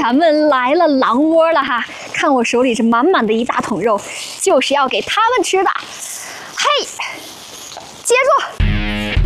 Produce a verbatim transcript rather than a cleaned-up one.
咱们来了狼窝了哈！看我手里这满满的一大桶肉，就是要给他们吃的。嘿，接住！